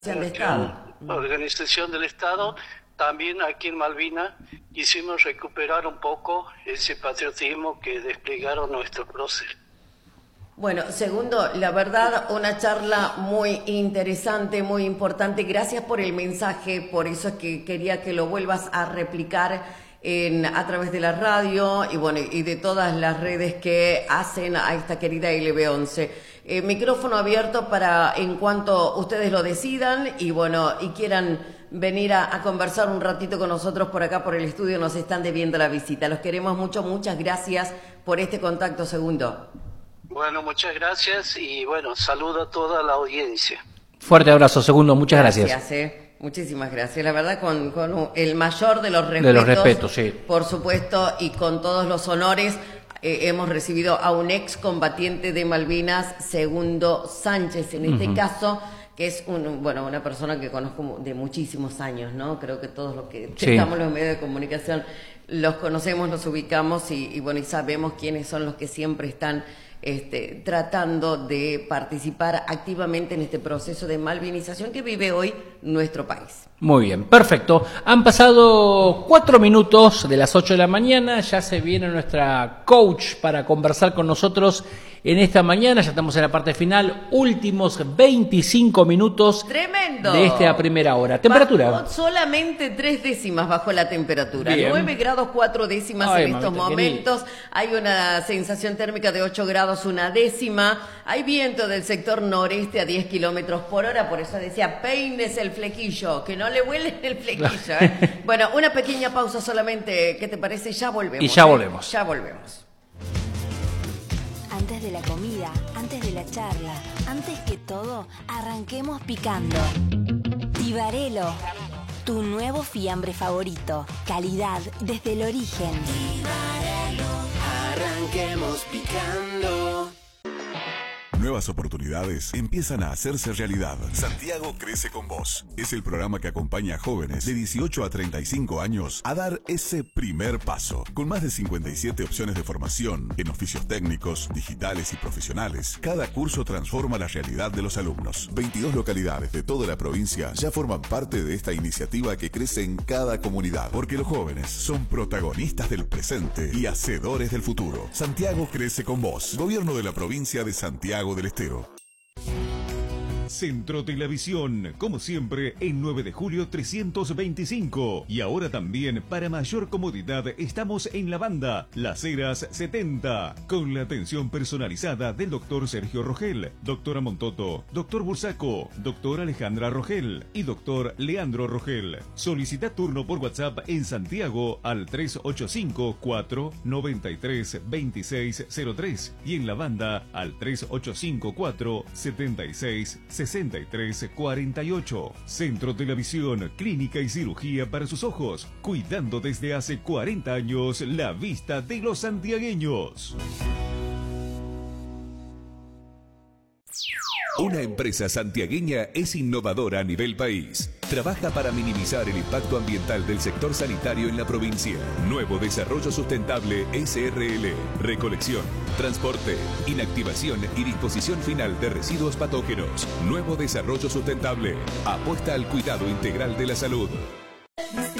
del Estado. Organización del Estado. También aquí en Malvinas quisimos recuperar un poco ese patriotismo que desplegaron nuestros próceres. Bueno, segundo, la verdad, una charla muy interesante, muy importante. Gracias por el mensaje, por eso es que quería que lo vuelvas a replicar a través de la radio y bueno, y de todas las redes que hacen a esta querida LB11. Micrófono abierto para en cuanto ustedes lo decidan y bueno, y quieran venir a conversar un ratito con nosotros por acá por el estudio, nos están debiendo la visita. Los queremos mucho, muchas gracias por este contacto, segundo. Bueno, muchas gracias y bueno, saludo a toda la audiencia. Fuerte abrazo, segundo, muchas gracias. Muchísimas gracias. La verdad, con el mayor de los respetos. De los respetos, sí. Por supuesto, y con todos los honores, hemos recibido a un excombatiente de Malvinas, Segundo Sánchez, en este caso, que es una persona que conozco de muchísimos años, ¿no? Creo que todos los que estamos en los medios de comunicación los conocemos, los ubicamos y sabemos quiénes son los que siempre están tratando de participar activamente en este proceso de malvinización que vive hoy nuestro país. Muy bien, perfecto. Han pasado 4 minutos de las 8 de la mañana, ya se viene nuestra coach para conversar con nosotros en esta mañana, ya estamos en la parte final, últimos 25 minutos. ¡Tremendo! De esta primera hora. ¿Temperatura? Bajó solamente 3 décimas bajó la temperatura, Bien. 9 grados 4 décimas en estos momentos, hay una sensación térmica de 8 grados 1 décima, hay viento del sector noreste a 10 kilómetros por hora, por eso decía, peines el flequillo, que no le huele el flequillo. Bueno, una pequeña pausa solamente, ¿qué te parece? Ya volvemos. Y ya volvemos. Ya volvemos. Antes de la comida, antes de la charla, antes que todo, arranquemos picando. Tibarelo, tu nuevo fiambre favorito. Calidad desde el origen. Tibarelo, arranquemos picando. Nuevas oportunidades empiezan a hacerse realidad. Santiago crece con vos. Es el programa que acompaña a jóvenes de 18 a 35 años a dar ese primer paso. Con más de 57 opciones de formación en oficios técnicos, digitales y profesionales, cada curso transforma la realidad de los alumnos. 22 localidades de toda la provincia ya forman parte de esta iniciativa que crece en cada comunidad. Porque los jóvenes son protagonistas del presente y hacedores del futuro. Santiago crece con vos. Gobierno de la provincia de Santiago del Estero. Centro Telavisión, como siempre, en 9 de julio 325. Y ahora también, para mayor comodidad, estamos en la banda Las Heras 70, con la atención personalizada del doctor Sergio Rogel, doctora Montoto, doctor Bursaco, doctora Alejandra Rogel y doctor Leandro Rogel. Solicita turno por WhatsApp en Santiago al 385-493-2603 y en la banda al 385-476-6348. Centro Telavisión, clínica y cirugía para sus ojos, cuidando desde hace 40 años la vista de los santiagueños. Una empresa santiagueña es innovadora a nivel país. Trabaja para minimizar el impacto ambiental del sector sanitario en la provincia. Nuevo Desarrollo Sustentable SRL. Recolección, transporte, inactivación y disposición final de residuos patógenos. Nuevo Desarrollo Sustentable. Apuesta al cuidado integral de la salud.